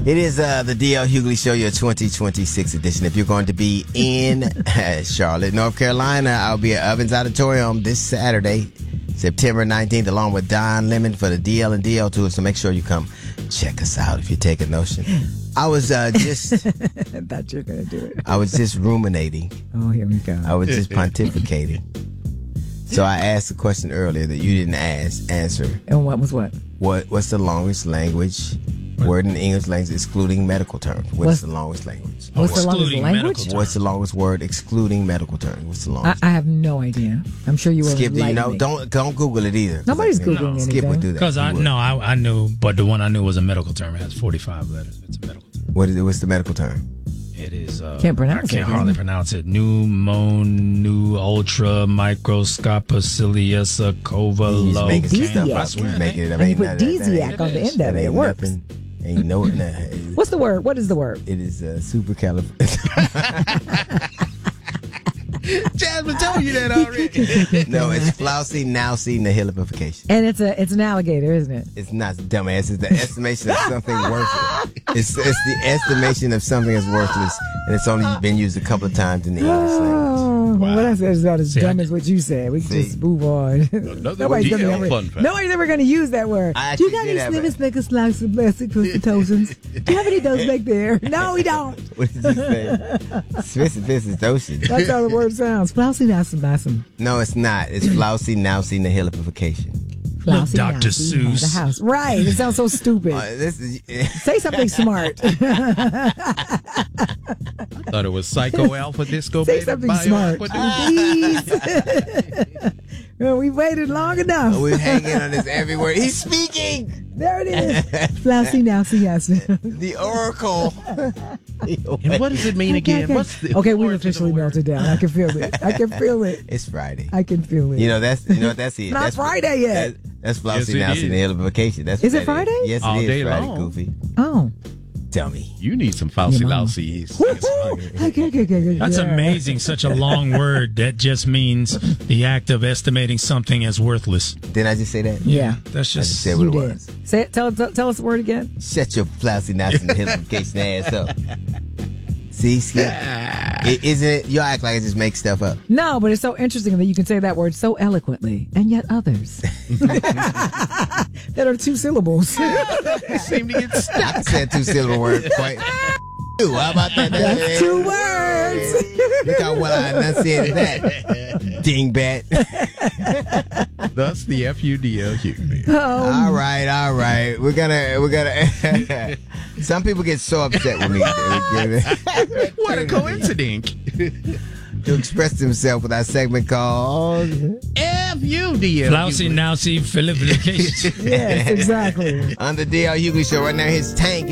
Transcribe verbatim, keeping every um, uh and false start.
It is uh, the D L Hughley Show, your twenty twenty-six edition. If you're going to be in Charlotte, North Carolina, I'll be at Ovens Auditorium this Saturday, September nineteenth, along with Don Lemon for the D L and D L tour. So make sure you come check us out if you take a notion. I was uh, just... I thought you were going to do it. I was just ruminating. Oh, here we go. I was just pontificating. So I asked a question earlier that you didn't ask, answer. And what was what? What What's the longest language, word in the English language, excluding medical terms? What's, What's- the longest language? What's the longest Excluding language? medical terms. What's the longest word, excluding medical terms? What's the I, longest? I have no idea. I'm sure you will. Skip, do you enlighten know? me. Don't don't Google it either. 'Cause Nobody's I think Googling Skip anything. would do that. Because I He would. no, I, I knew, but the one I knew was a medical term. It has forty-five letters. It's a medical term. What is it? What's the medical term? It is. Uh, Can't pronounce I it, can't can hardly you? pronounce it. Pneumonia, new ultra microscopicilius He's making some stuff Aphrodisiac. up. He's making it up. And you Ain't put none of that- Desiac that on the ain't- end of that it. It ain't works. nothing. Ain't no. nah, What's the word? What is the word? It is uh, supercalifragilistic. Jasmine told you that already. No, it's flousy, nousy, nihilification. And it's a it's an alligator, isn't it? It's not dumbass. It's the estimation of something worthless. It's, it's the estimation of something as worthless, and it's only been used a couple of times in the English language. Oh, what I said is not as See, dumb I- as what you said. We can See. just move on. Nobody's, gonna D L ever, fun fact. nobody's ever going to use that word. I Do you actually got did any have snippets, a- snickers, slices, plastic, twisted toastons? Do you have any of those back there? No, we don't. What did you say? Swissi Fissis Ocean. That's how the word sounds. Flousy, nousy, nousy. No, it's not. It's flousy, nousy, nihilification. Flousy, Doctor nousy, Seuss. The house. Right. It sounds so stupid. Uh, this is Say something smart. Thought it was Psycho Alpha Disco. Say Beta something Bio smart. Aqua Please. Well, we waited long enough. we're hanging on this every word. He's speaking. There it is. Flousy, nousy, nousy. The oracle. And what does it mean again? Okay, What's the okay, we've origin of the officially word? melted down. I can feel it. I can feel it. It's Friday. I can feel it. You know that's you know that's it. Not that's, Friday yet. That, that's Yes, flousy, it nousy, is. nihilification. That's Is what it that Friday? Yes, All it day is Friday. long. Goofy. Oh. Tell me. You need some Fousey Your mama. Lousies. Okay, okay, okay, okay. That's Yeah. amazing. Such a long word that just means the act of estimating something as worthless. Didn't I just say that? Yeah. That's I just just. said what You it did. was. Say it. Tell, tell, tell us the word again. Shut your flousy, nousy, nihilification ass up. See, Skip? It, isn't it? You act like I just make stuff up. No, but it's so interesting that you can say that word so eloquently, and yet others that are two syllables. They seem to get stuck. I can say a two-syllable word quite. Ooh, how about that? That's two words. Look how well I enunciated that. Dingbat. Thus the F U D L Hughley. All right, all right. We're gonna, we're gonna. Some people get so upset with me What a coincidence. to express themselves with our segment called. F U D L Flousy, Hughley. nousy, Philip. Yes, exactly. On the D L Hughley Show right now, his tank